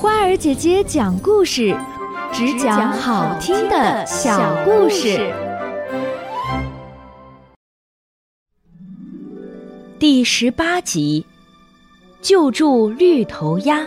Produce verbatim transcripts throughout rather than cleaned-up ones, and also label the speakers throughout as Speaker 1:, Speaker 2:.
Speaker 1: 花儿姐姐讲故事，只讲好听的小故事。
Speaker 2: 第十八集，救助绿头鸭。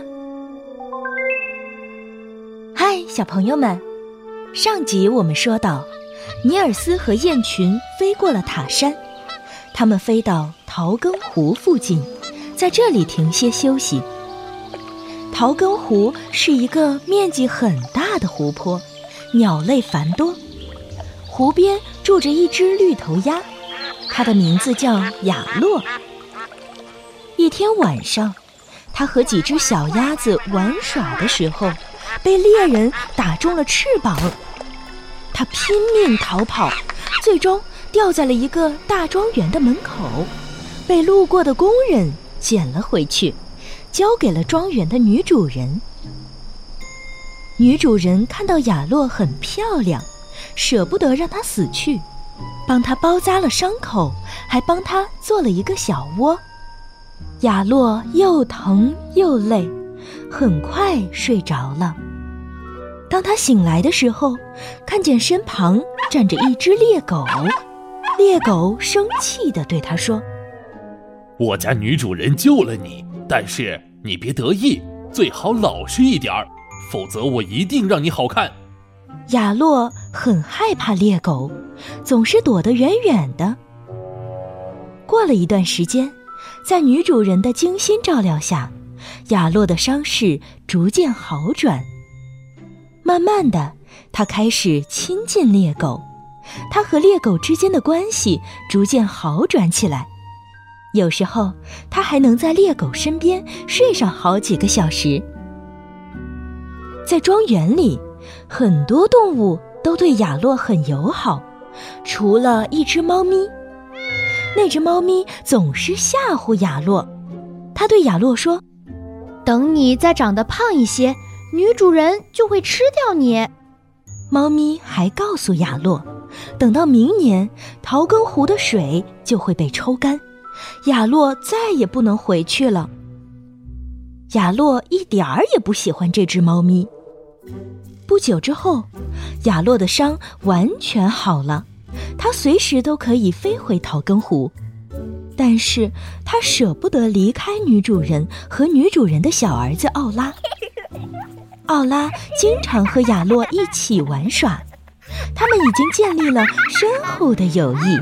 Speaker 2: 嗨，小朋友们，上集我们说到，尼尔斯和雁群飞过了塔山，他们飞到桃根湖附近，在这里停歇休息。桃根湖是一个面积很大的湖泊，鸟类繁多。湖边住着一只绿头鸭，它的名字叫雅洛。一天晚上，它和几只小鸭子玩耍的时候，被猎人打中了翅膀。它拼命逃跑，最终掉在了一个大庄园的门口，被路过的工人捡了回去，交给了庄园的女主人。女主人看到雅洛很漂亮，舍不得让她死去，帮她包扎了伤口，还帮她做了一个小窝。雅洛又疼又累，很快睡着了。当她醒来的时候，看见身旁站着一只猎狗。猎狗生气地对她说：
Speaker 3: 我家女主人救了你，但是你别得意，最好老实一点儿，否则我一定让你好看。
Speaker 2: 雅洛很害怕猎狗，总是躲得远远的。过了一段时间，在女主人的精心照料下，雅洛的伤势逐渐好转。慢慢的，她开始亲近猎狗，她和猎狗之间的关系逐渐好转起来。有时候，她还能在猎狗身边睡上好几个小时。在庄园里，很多动物都对雅洛很友好，除了一只猫咪。那只猫咪总是吓唬雅洛，它对雅洛说：
Speaker 1: 等你再长得胖一些，女主人就会吃掉你。
Speaker 2: 猫咪还告诉雅洛，等到明年，桃根湖的水就会被抽干，雅洛再也不能回去了。雅洛一点儿也不喜欢这只猫咪。不久之后，雅洛的伤完全好了，她随时都可以飞回桃根湖。但是她舍不得离开女主人和女主人的小儿子奥拉。奥拉经常和雅洛一起玩耍，他们已经建立了深厚的友谊。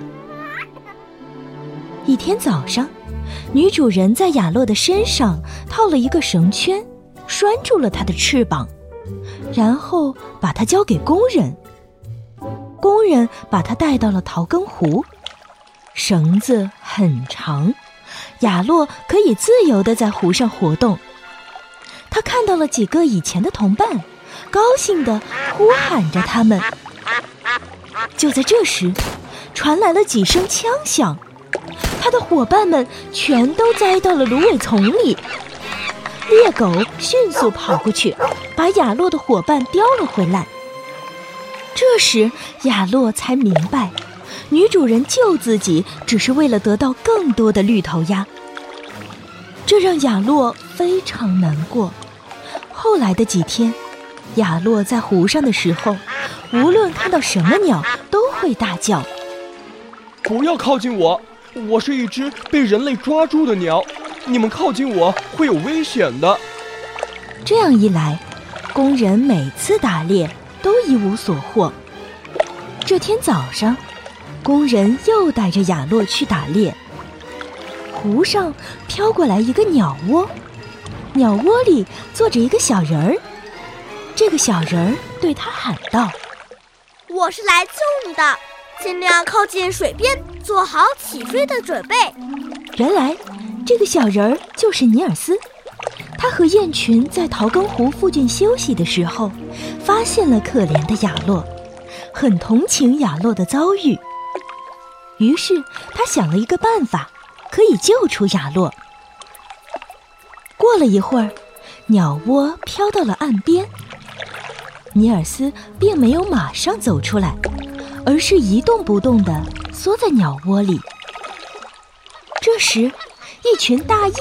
Speaker 2: 一天早上，女主人在雅洛的身上套了一个绳圈，拴住了她的翅膀，然后把它交给工人。工人把它带到了桃根湖，绳子很长，雅洛可以自由地在湖上活动。他看到了几个以前的同伴，高兴地呼喊着他们。就在这时，传来了几声枪响，他的伙伴们全都栽到了芦苇丛里。猎狗迅速跑过去，把雅洛的伙伴叼了回来。这时雅洛才明白，女主人救自己只是为了得到更多的绿头鸭，这让雅洛非常难过。后来的几天，雅洛在湖上的时候，无论看到什么鸟都会大叫：
Speaker 4: 不要靠近我，我是一只被人类抓住的鸟，你们靠近我会有危险的。
Speaker 2: 这样一来，工人每次打猎都一无所获。这天早上，工人又带着雅洛去打猎。湖上飘过来一个鸟窝，鸟窝里坐着一个小人儿。这个小人儿对他喊道：
Speaker 5: 我是来救你的，尽量靠近水边，做好起飞的准备。
Speaker 2: 原来这个小人儿就是尼尔斯，他和雁群在桃根湖附近休息的时候，发现了可怜的雅洛，很同情雅洛的遭遇。于是他想了一个办法，可以救出雅洛。过了一会儿，鸟窝飘到了岸边。尼尔斯并没有马上走出来，而是一动不动地缩在鸟窝里。这时，一群大雁